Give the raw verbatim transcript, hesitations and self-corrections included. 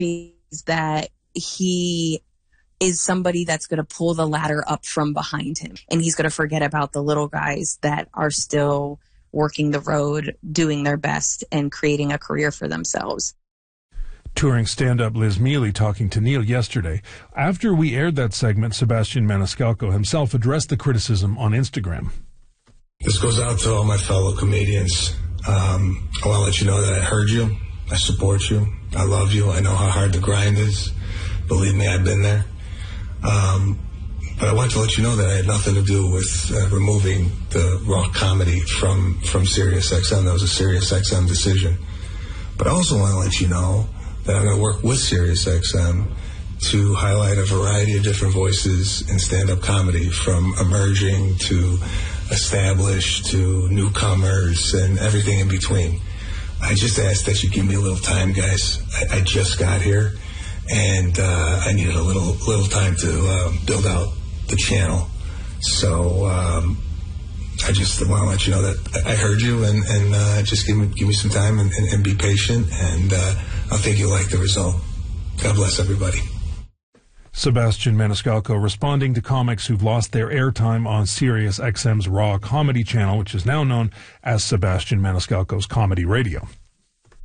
is that he is somebody that's going to pull the ladder up from behind him. And he's going to forget about the little guys that are still working the road, doing their best, and creating a career for themselves. Touring stand-up Liz Mealy talking to Neil yesterday. After we aired that segment, Sebastian Maniscalco himself addressed the criticism on Instagram. This goes out to all my fellow comedians. Um, I want to let you know that I heard you. I support you. I love you. I know how hard the grind is. Believe me, I've been there. Um, but I wanted to let you know that I had nothing to do with uh, removing the raw comedy from, from SiriusXM. That was a SiriusXM decision. But I also want to let you know that I'm going to work with SiriusXM to highlight a variety of different voices in stand-up comedy, from emerging to established to newcomers and everything in between. I just ask that you give me a little time, guys. I, I just got here. And uh, I needed a little little time to um, build out the channel. So um, I just want to let you know that I heard you, and, and uh, just give me give me some time and, and, and be patient, and uh, I think you'll like the result. God bless everybody. Sebastian Maniscalco responding to comics who've lost their airtime on SiriusXM's Raw Comedy channel, which is now known as Sebastian Maniscalco's Comedy Radio.